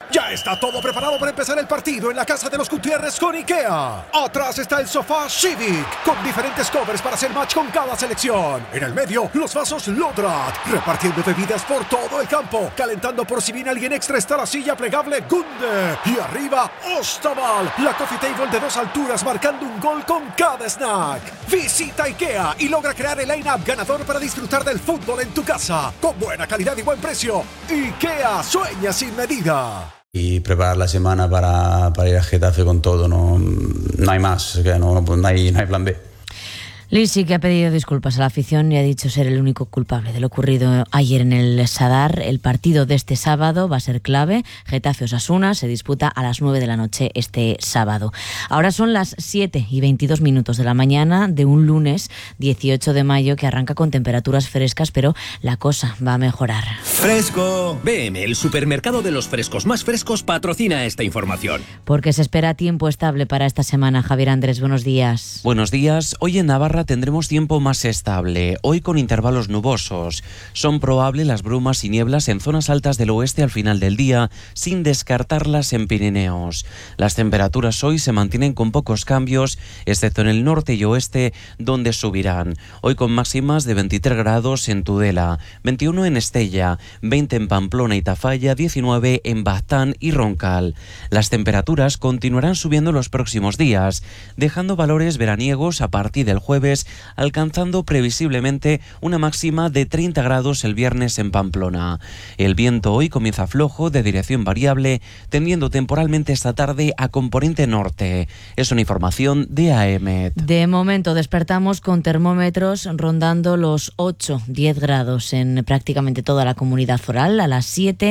Ya está todo preparado para empezar el partido en la casa de los Gutiérrez con IKEA. Atrás está el sofá Civic, con diferentes covers para hacer match con cada selección. En el medio, los vasos Lodrat, repartiendo bebidas por todo el campo. Calentando por si viene alguien extra está la silla plegable Gunde. Y arriba, Ostaval, la coffee table de 2 alturas marcando un gol con cada snack. Visita IKEA y logra crear el line-up ganador para disfrutar del fútbol en tu casa. Con buena calidad y buen precio. IKEA, sueña sin medida. Y preparar la semana para ir a Getafe con todo, no hay más, que no hay plan B. Luis sí que ha pedido disculpas a la afición y ha dicho ser el único culpable de lo ocurrido ayer en el Sadar. El partido de este sábado va a ser clave. Getafe-Osasuna se disputa a las 9 de la noche este sábado. Ahora son las 7:22 de la mañana de un lunes 18 de mayo que arranca con temperaturas frescas, pero la cosa va a mejorar. ¡Fresco! BM, el supermercado de los frescos más frescos, patrocina esta información. Porque se espera tiempo estable para esta semana. Javier Andrés, buenos días. Buenos días. Hoy en Navarra tendremos tiempo más estable, hoy con intervalos nubosos. Son probables las brumas y nieblas en zonas altas del oeste al final del día, sin descartarlas en Pirineos. Las temperaturas hoy se mantienen con pocos cambios, excepto en el norte y oeste, donde subirán. Hoy con máximas de 23 grados en Tudela, 21 en Estella, 20 en Pamplona y Tafalla, 19 en Baztán y Roncal. Las temperaturas continuarán subiendo los próximos días, dejando valores veraniegos a partir del jueves, alcanzando previsiblemente una máxima de 30 grados el viernes en Pamplona. El viento hoy comienza flojo, de dirección variable, tendiendo temporalmente esta tarde a componente norte. Es una información de AEMET. De momento despertamos con termómetros rondando los 8-10 grados en prácticamente toda la comunidad foral a las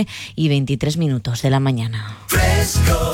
7:23 de la mañana. Fresco.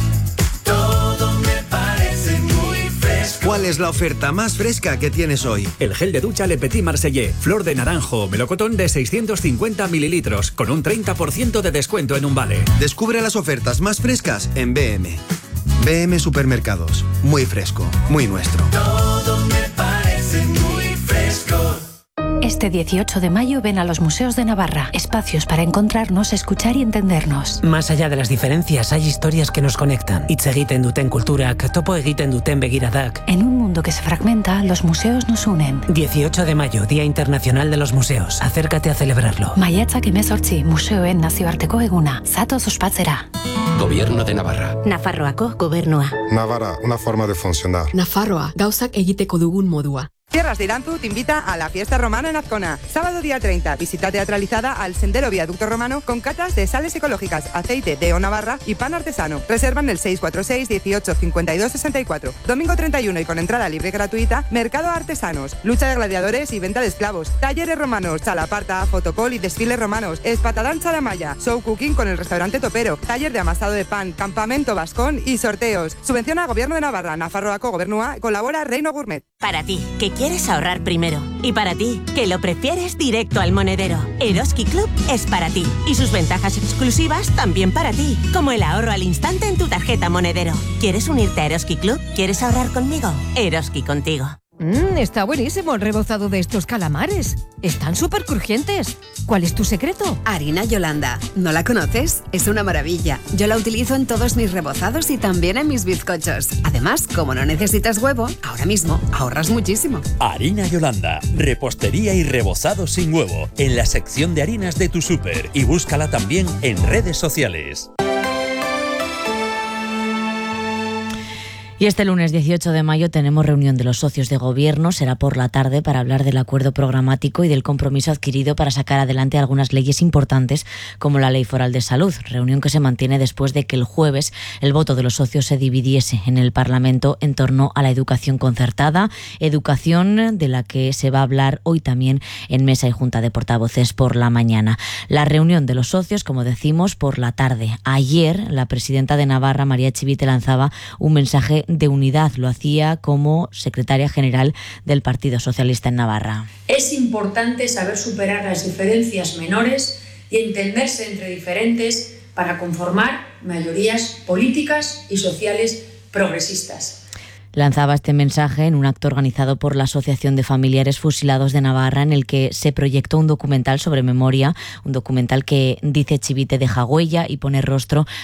¿Cuál es la oferta más fresca que tienes hoy? El gel de ducha Le Petit Marseillais, flor de naranjo, melocotón de 650 mililitros, con un 30% de descuento en un vale. Descubre las ofertas más frescas en BM. BM Supermercados. Muy fresco, muy nuestro. Todo me parece muy fresco. Este 18 de mayo ven a los museos de Navarra. Espacios para encontrarnos, escuchar y entendernos. Más allá de las diferencias, hay historias que nos conectan. Hitz egiten duten kulturak, topo egiten duten begiradak. En un mundo que se fragmenta, los museos nos unen. 18 de mayo, Día Internacional de los Museos. Acércate a celebrarlo. Maiatzak 18, museoen nazioarteko eguna. Zatoz ospatzera. Gobierno de Navarra. Nafarroako gobernua. Navarra, una forma de funcionar. Nafarroa, gauzak egiteko dugun modua. Tierras de Iranzu te invita a la fiesta romana en Azcona. Sábado día 30, visita teatralizada al Sendero Viaducto Romano con catas de sales ecológicas, aceite de O Navarra y pan artesano. Reservan el 646 18 52 64. Domingo 31 y con entrada libre y gratuita, mercado artesanos, lucha de gladiadores y venta de esclavos, talleres romanos, chalaparta, fotocall y desfiles romanos, espatadán charamaya, show cooking con el restaurante Topero, taller de amasado de pan, campamento vascón y sorteos. Subvenciona Gobierno de Navarra, Nafarroako Gobernua, colabora Reino Gourmet. Para ti, que quieres ahorrar primero. Y para ti, que lo prefieres directo al monedero. Eroski Club es para ti. Y sus ventajas exclusivas también para ti. Como el ahorro al instante en tu tarjeta monedero. ¿Quieres unirte a Eroski Club? ¿Quieres ahorrar conmigo? Eroski contigo. Está buenísimo el rebozado de estos calamares. Están súper crujientes. ¿Cuál es tu secreto? Harina Yolanda. ¿No la conoces? Es una maravilla. Yo la utilizo en todos mis rebozados y también en mis bizcochos. Además, como no necesitas huevo, ahora mismo ahorras muchísimo. Harina Yolanda. Repostería y rebozado sin huevo. En la sección de harinas de tu súper. Y búscala también en redes sociales. Y este lunes 18 de mayo tenemos reunión de los socios de gobierno. Será por la tarde para hablar del acuerdo programático y del compromiso adquirido para sacar adelante algunas leyes importantes como la Ley Foral de Salud. Reunión que se mantiene después de que el jueves el voto de los socios se dividiese en el Parlamento en torno a la educación concertada. Educación de la que se va a hablar hoy también en mesa y junta de portavoces por la mañana. La reunión de los socios, como decimos, por la tarde. Ayer la presidenta de Navarra, María Chivite, lanzaba un mensaje de unidad. Lo hacía como secretaria general del Partido Socialista en Navarra. Es importante saber superar las diferencias menores y entenderse entre diferentes para conformar mayorías políticas y sociales progresistas. Lanzaba este mensaje en un acto organizado por la Asociación de Familiares Fusilados de Navarra, en el que se proyectó un documental sobre memoria, un documental que, dice Chivite, deja huella y pone rostro